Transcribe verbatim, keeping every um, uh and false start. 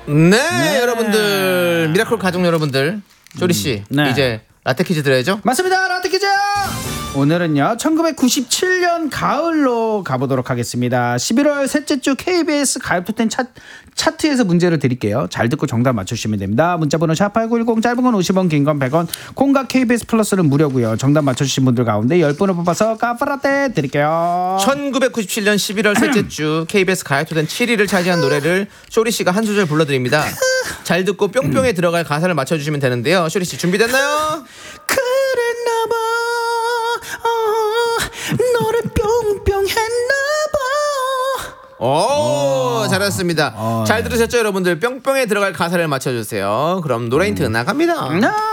네, 네. 여러분들 미라클 가족 여러분들 쇼리씨 음, 네. 이제 라떼 퀴즈 드려야죠? 맞습니다. 라떼 퀴즈 오늘은요 천구백구십칠 년 가을로 가보도록 하겠습니다. 십일월 셋째 주 케이비에스 가요톱텐 차, 차트에서 문제를 드릴게요. 잘 듣고 정답 맞춰주시면 됩니다. 문자번호 샵팔구일공 짧은 건 오십 원 긴 건 백 원 콩과 케이비에스 플러스는 무료고요. 정답 맞춰주신 분들 가운데 열 분을 뽑아서 카페라떼 드릴게요. 천구백구십칠 년 십일월 셋째 주 케이비에스 가요톱텐 칠 위를 차지한 노래를 쇼리씨가 한 소절 불러드립니다. 잘 듣고 뿅뿅에 들어갈 가사를 맞춰주시면 되는데요. 쇼리씨 준비됐나요? 그랬나봐 어, 너를 뿅뿅 했나봐. 오, 오 잘했습니다. 오, 잘 들으셨죠 여러분들? 뿅뿅에 들어갈 가사를 맞춰주세요. 그럼 노래 힌트 나갑니다. 나